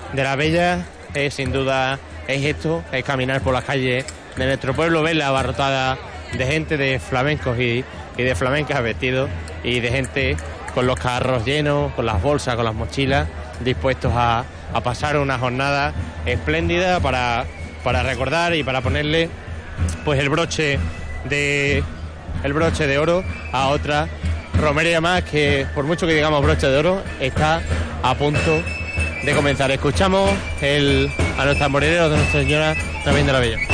de la Bella sin duda es esto, es caminar por las calles de nuestro pueblo, ver la abarrotada de gente, de flamencos y de flamencas vestidos, y de gente con los carros llenos, con las bolsas, con las mochilas, dispuestos a pasar una jornada espléndida para recordar y para ponerle pues el broche de oro a otra romería más que, por mucho que digamos broche de oro, está a punto de comenzar. Escuchamos a los tamborileros de Nuestra Señora también de la Bella.